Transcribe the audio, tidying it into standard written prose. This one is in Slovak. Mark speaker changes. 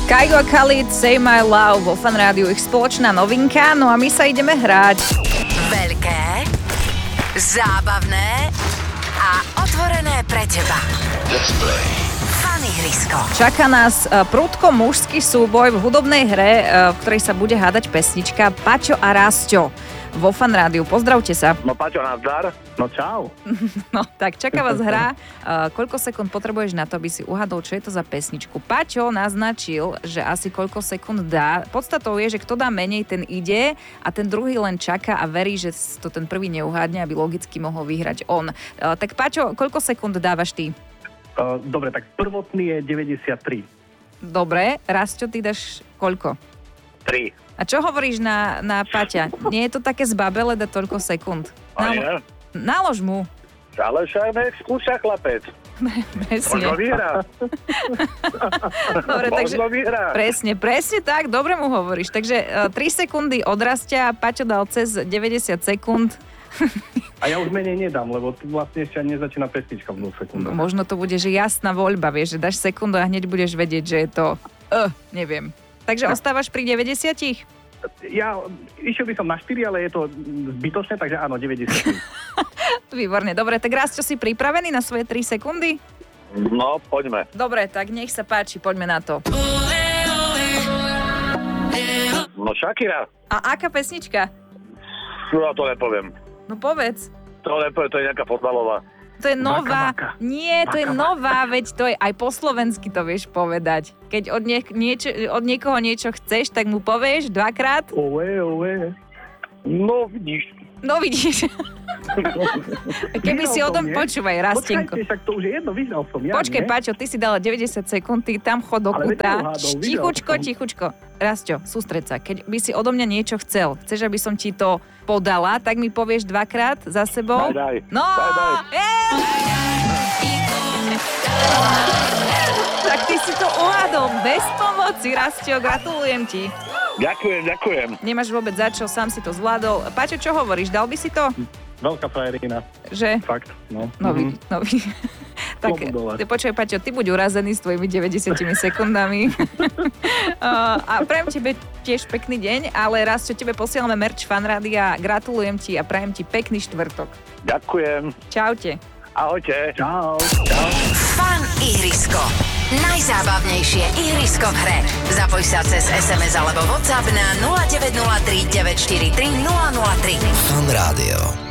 Speaker 1: Kygo a Khalid, Say My Love, vo Fan Rádiu ich spoločná novinka, no a my sa ideme hrať.
Speaker 2: Veľké, zábavné a otvorené pre teba. Let's play. Fan ihrisko.
Speaker 1: Čaká nás prudko mužský súboj v hudobnej hre, v ktorej sa bude hádať pesnička Paťo a Rasťo vo Fan Rádiu. Pozdravte sa.
Speaker 3: No Paťo, nazdar. No čau.
Speaker 1: No tak čaká vás hra. Koľko sekúnd potrebuješ na to, aby si uhadol, čo je to za pesničku? Paťo naznačil, že asi koľko sekúnd dá. Podstatou je, že kto dá menej, ten ide a ten druhý len čaká a verí, že to ten prvý neuhádne, aby logicky mohol vyhrať on. Tak Paťo, koľko sekúnd dávaš ty?
Speaker 3: Dobre, tak prvotný je 93.
Speaker 1: Dobre, Rasťo, ty dáš koľko?
Speaker 3: 3.
Speaker 1: A čo hovoríš na Paťa? Nie je to také zbabele dať toľko sekúnd?
Speaker 3: A nie?
Speaker 1: Nalož mu.
Speaker 3: Ale však nech skúša chlapec.
Speaker 1: Presne.
Speaker 3: Možno vyhrá.
Speaker 1: Dobre, takže
Speaker 3: Možno vyhrá.
Speaker 1: presne tak, dobre mu hovoríš. Takže 3 sekundy odrastia, Paťo dal cez 90 sekúnd.
Speaker 3: A ja už menej nedám, lebo tu vlastne ešte ani nezačína pesnička v 2 sekundách.
Speaker 1: Možno to bude, že jasná voľba, vieš, že dáš sekundu a hneď budeš vedieť, že je to... neviem. Takže ostávaš pri 90?
Speaker 3: Ja išiel by som na 4, ale je to zbytočné, takže áno, 90.
Speaker 1: Výborne, dobre, tak Rasťo, si pripravený na svoje 3 sekundy?
Speaker 3: No, poďme.
Speaker 1: Dobre, tak nech sa páči, poďme na to.
Speaker 3: No Shakira.
Speaker 1: A aká pesnička?
Speaker 3: Ja to nepoviem.
Speaker 1: No povedz.
Speaker 3: To nepoviem, to je nejaká fotbalová.
Speaker 1: To je nová.
Speaker 3: Vaka.
Speaker 1: Nie, to je nová, veď to je aj po slovensky to vieš povedať. Keď od niekoho niečo chceš, tak mu povieš dvakrát.
Speaker 3: Owe. No vidíš.
Speaker 1: No vidíš. Keby si počúvaj, Rastenko.
Speaker 3: Počkajte, však to už je jedno, vyhral som ja,
Speaker 1: Počkaj,
Speaker 3: nie?
Speaker 1: Paťo, ty si dala 90 sekúnd, ty tam chod do
Speaker 3: Ale
Speaker 1: kúta.
Speaker 3: veď uhádol,
Speaker 1: Tichučko. Rasťo, sústreď sa. Keď by si odo mňa niečo chcel, chceš, aby som ti to podala, tak mi povieš dvakrát za sebou.
Speaker 3: Daj.
Speaker 1: No! Tak ty si to uhádol bez pomoci, Rasťo, gratulujem ti.
Speaker 3: Ďakujem.
Speaker 1: Nemáš vôbec za čo, sám si to zvládol. Paťo, čo hovoríš, dal by si to?
Speaker 3: Veľká frajerina.
Speaker 1: Že?
Speaker 3: Fakt, no.
Speaker 1: No vidíš. Tak, počuj, Paťo, ty buď urazený s tvojimi 90 sekundami. A prajem tebe tiež pekný deň, ale raz, čo tebe posielame merch Fan Rádia, gratulujem ti a prajem ti pekný štvrtok.
Speaker 3: Ďakujem.
Speaker 1: Čaute.
Speaker 3: Ahojte. Čau.
Speaker 2: Fan ihrisko. Najzábavnejšie ihrisko v hre. Zapoj sa cez SMS alebo WhatsApp na 0903 943 003.
Speaker 4: Fan Rádio.